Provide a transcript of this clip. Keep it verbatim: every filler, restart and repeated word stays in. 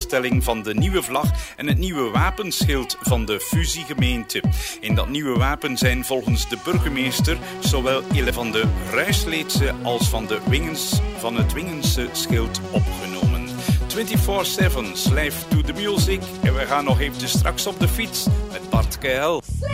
voorstelling van de nieuwe vlag en het nieuwe wapenschild van de fusiegemeente. In dat nieuwe wapen zijn volgens de burgemeester zowel ele van de Ruisleedse als van, de Wingens, van het Wingense schild opgenomen. vierentwintig zeven, Live to the Music. En we gaan nog even straks op de fiets met Bart K L.